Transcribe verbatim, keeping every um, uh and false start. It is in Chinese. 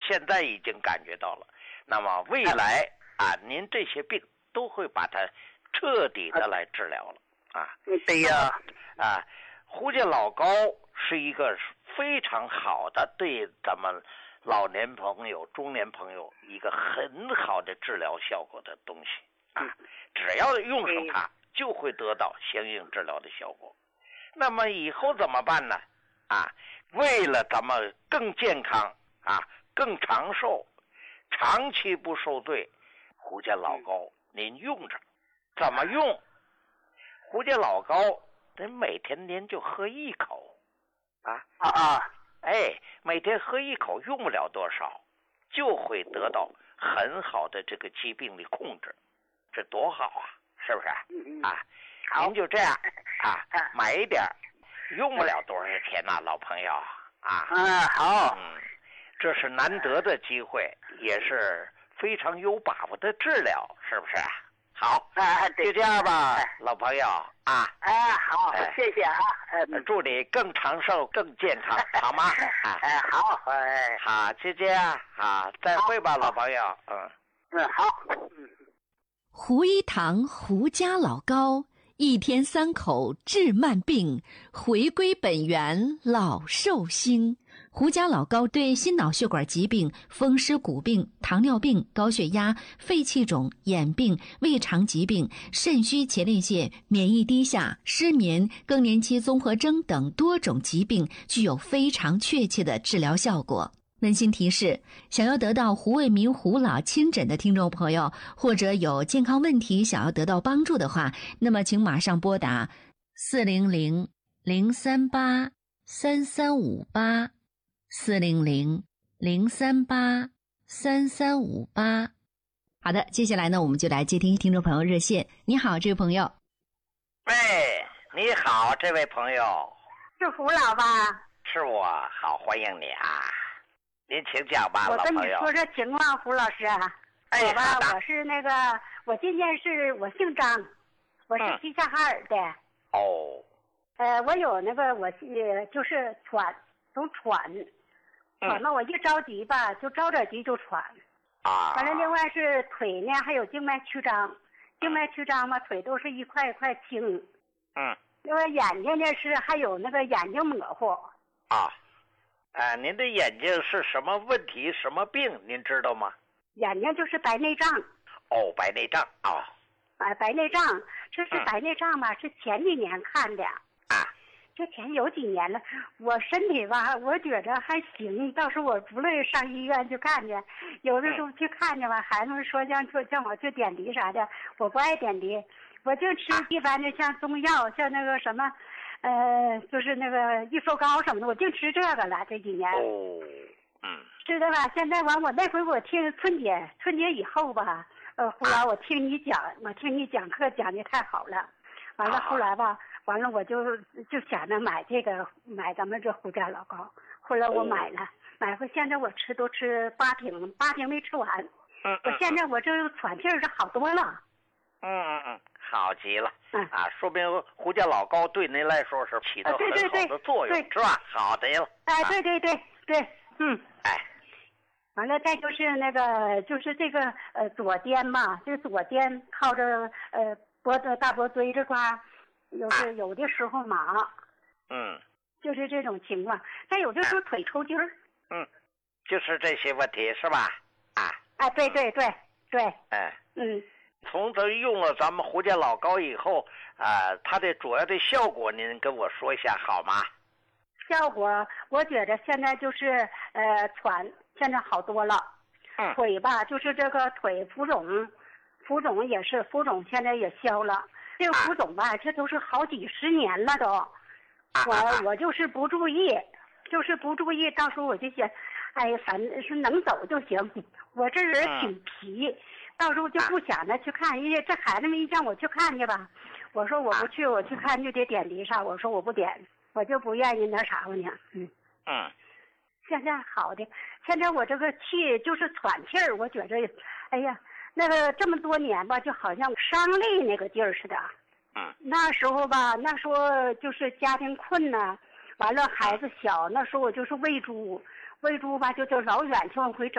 现在已经感觉到了。那么未来啊，您这些病都会把它彻底的来治疗了啊。 对呀， 啊，胡家老高是一个非常好的对咱们老年朋友、中年朋友一个很好的治疗效果的东西啊，只要用上它，就会得到相应治疗的效果。那么以后怎么办呢？啊，为了咱们更健康啊，更长寿，长期不受罪，胡家老高您用着，怎么用？胡家老高得每天您就喝一口啊啊啊！ 哎，每天喝一口，用不了多少，就会得到很好的这个疾病的控制，这多好啊！是不是啊？您就这样啊，买一点，用不了多少钱呐、啊，老朋友啊。 嗯，好。 嗯，这是难得的机会，也是非常有把握的治疗，是不是？好， 啊， 就这样吧，老朋友啊。 哎，好，谢谢啊。 祝你更长寿、更健康，好吗？ 哎，好，哎， 好，就这样，好，再会吧，老朋友。嗯， 嗯，好。 胡一堂胡家老高，一天三口治慢病，回归本源老寿星。胡家老高对心脑血管疾病、风湿骨病、糖尿病、高血压、肺气肿、眼病、胃肠疾病、肾虚前列腺、免疫低下、失眠、更年期综合征等多种疾病具有非常确切的治疗效果。温馨提示：想要得到胡卫民胡老亲诊的听众朋友，或者有健康问题想要得到帮助的话，那么请马上拨打四零零零三八三三五八四零零零三八三三五八。好的，接下来呢，我们就来接听听众朋友热线。你好，这位朋友。 喂，你好，这位朋友。 是胡老吧？ 是我，好，欢迎你啊。您请讲吧， 我跟你老朋友。 说说情况，胡老师啊。 哎， 我吧， 好的我是那个，我今天是我姓张，我是齐齐哈尔的。 哦。 呃，我有那个我呃就是喘，总喘，喘到我一着急吧，就着点急就喘。 啊。 完了，另外是腿呢，还有静脉曲张，静脉曲张嘛，腿都是一块一块青。 嗯。 另外眼睛呢是还有那个眼睛模糊。 啊。呃，您的眼睛是什么问题、什么病？您知道吗？ 眼睛就是白内障。 哦，白内障啊。哦、 啊，白内障，这是白内障吧？嗯、是前几年看的。 啊。 这前有几年了，我身体吧，我觉着还行，到时候我不乐意上医院去看去，有的时候去看去吧，孩子们说让说叫我去点滴啥的，我不爱点滴，我就吃一般的像中药，像那个什么。呃，就是那个益寿膏什么的，我净吃这个了。这几年， 哦，嗯， 知道吧？现在完，我那回我听春节，春节以后吧，呃，后来我听你讲，我听你讲课讲的太好了。完了，后来吧，完了我就就想着买这个，买咱们这胡家老高。后来我买了，买回现在我吃都吃八瓶，八瓶没吃完。 嗯， 我现在我这喘气儿是好多了。 嗯嗯嗯，好极了。 嗯啊，说明胡家老高对您来说是起到很好的作用， 对对对是吧？好的了。 哎，对对对对，嗯。 哎。 完了，再就是那个，就是这个呃左肩吧，这左肩靠着呃脖子大脖椎这块，有的有的时候麻。 嗯。 就是这种情况，再有的时候腿抽筋儿。 嗯，就是这些问题是吧？啊。 啊，对对对对。 哎。 嗯。 从这用了咱们胡家老高以后，啊、呃，它的主要的效果您跟我说一下好吗？ 效果，我觉着现在就是呃喘，现在好多了。 嗯。 腿吧，就是这个腿浮肿，浮肿也是浮肿，现在也消了。这个浮肿吧，这都是好几十年了都。 啊、 我我就是不注意，就是不注意，到时候我就想，哎呀，反正是能走就行。我这人挺皮。嗯，到时候就不想着去看，因为这孩子们一叫我去看去吧，我说我不去，我去看就得点滴啥，我说我不点，我就不愿意那啥呢。嗯嗯， 现在好的，现在我这个气就是喘气儿，我觉着，哎呀，那个这么多年吧，就好像伤力那个劲儿似的。 嗯， 那时候吧，那时候就是家庭困难，完了孩子小，那时候我就是喂猪，喂猪吧就就老远去往回找。